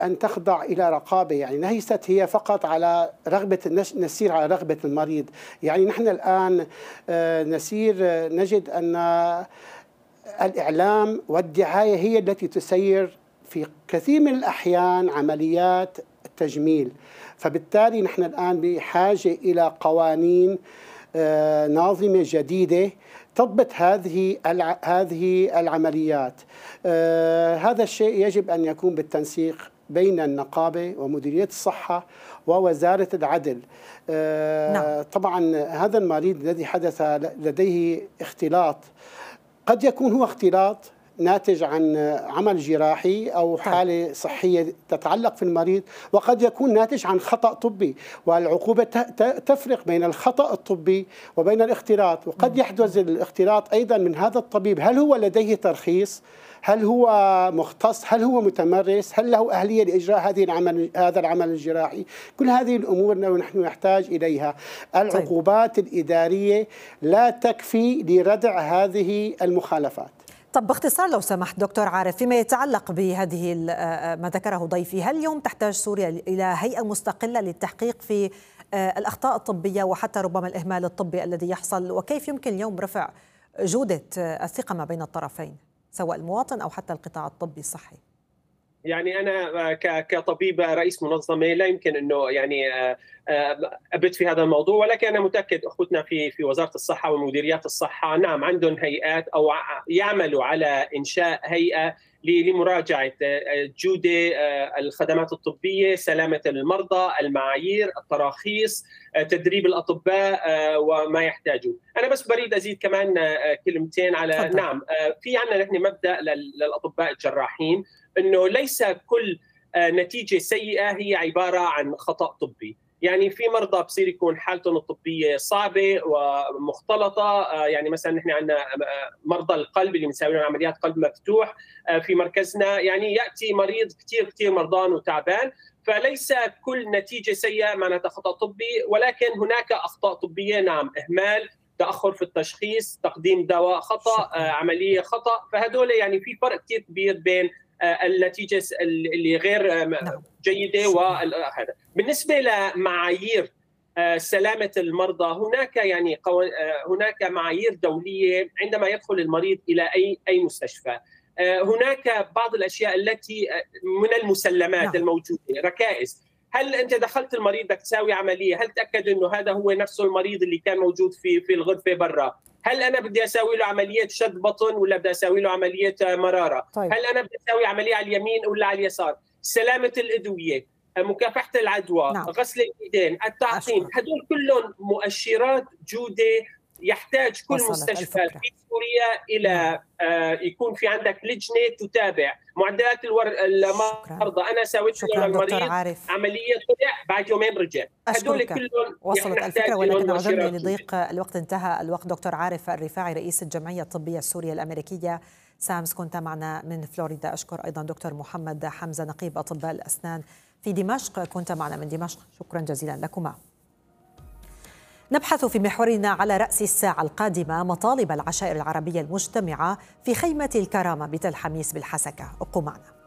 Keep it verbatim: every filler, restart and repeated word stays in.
أن تخضع إلى رقابة، يعني ليست هي فقط على رغبة نسير على رغبة المريض. يعني نحن الآن نسير نجد أن الإعلام والدعاية هي التي تسير في كثير من الأحيان عمليات التجميل، فبالتالي نحن الآن بحاجة إلى قوانين ناظمة جديدة تضبط هذه هذه العمليات. هذا الشيء يجب أن يكون بالتنسيق بين النقابة ومديرية الصحة ووزارة العدل. نعم. طبعا هذا المريض الذي حدث لديه اختلاط قد يكون هو اختلاط ناتج عن عمل جراحي أو حالة صحية تتعلق في المريض، وقد يكون ناتج عن خطأ طبي، والعقوبة تفرق بين الخطأ الطبي وبين الاختلاط. وقد يحدث الاختلاط أيضا من هذا الطبيب، هل هو لديه ترخيص؟ هل هو مختص؟ هل هو متمرس؟ هل له أهلية لإجراء هذه العمل هذا العمل الجراحي؟ كل هذه الأمور نحن نحتاج إليها. العقوبات الإدارية لا تكفي لردع هذه المخالفات. طب باختصار لو سمحت دكتور عارف، فيما يتعلق بهذه ما ذكره ضيفي، هل اليوم تحتاج سوريا إلى هيئة مستقلة للتحقيق في الأخطاء الطبية وحتى ربما الإهمال الطبي الذي يحصل؟ وكيف يمكن اليوم رفع جودة الثقة ما بين الطرفين سواء المواطن أو حتى القطاع الطبي الصحي؟ يعني أنا كطبيب رئيس منظمة لا يمكن أنه يعني أبت في هذا الموضوع، ولكن أنا متأكد أخوتنا في في وزارة الصحة ومديريات الصحة نعم عندهم هيئات أو يعملوا على إنشاء هيئة لمراجعة جودة الخدمات الطبية، سلامة المرضى، المعايير، التراخيص، تدريب الأطباء وما يحتاجوا. أنا بس بريد أزيد كمان كلمتين على فضل. نعم في عندنا نحن مبدأ للأطباء الجراحين أنه ليس كل نتيجة سيئة هي عبارة عن خطأ طبي. يعني في مرضى بصير يكون حالتهم الطبية صعبة ومختلطة، يعني مثلا نحن عندنا مرضى القلب اللي بنسوي لهم عمليات قلب مفتوح في مركزنا، يعني يأتي مريض كثير كثير مرضان وتعبان، فليس كل نتيجة سيئة معناتها خطأ طبي، ولكن هناك أخطاء طبية نعم، إهمال، تأخر في التشخيص، تقديم دواء خطأ، عملية خطأ، فهدول يعني في فرق كثير كبير بين النتيجة اللي غير جيدة وهذا. بالنسبة لمعايير سلامة المرضى، هناك يعني هناك معايير دولية عندما يدخل المريض إلى أي أي مستشفى. هناك بعض الأشياء التي من المسلمات الموجودة، ركائز. هل أنت دخلت المريض بدك تساوي عملية، هل تأكد إنه هذا هو نفسه المريض اللي كان موجود في في الغرفة برا؟ هل أنا بدي أساوي له عملية شد بطن ولا بدي أساوي له عملية مرارة؟ طيب. هل أنا بدي أساوي عملية على اليمين ولا على اليسار؟ سلامة الأدوية، مكافحة العدوى، نعم. غسل اليدين، التعقيم، هدول كلهم مؤشرات جودة يحتاج كل مستشفى الفكرة. في سوريا إلى آه يكون في عندك لجنة تتابع معدلات المرضى. أنا سويت له المريض عملية طلع بعد يومين رجع. هدول كلهم وصلت الفكرة، ولكن أعذرني لضيق الوقت، انتهى الوقت. دكتور عارف الرفاعي رئيس الجمعية الطبية السورية الأمريكية سامس، كنت معنا من فلوريدا. أشكر أيضا دكتور محمد حمزة نقيب أطباء الأسنان في دمشق، كنت معنا من دمشق. شكرا جزيلا لكما. نبحث في محورنا على رأس الساعة القادمة مطالب العشائر العربية المجتمعة في خيمة الكرامة بتل حميس بالحسكة. ابقوا معنا.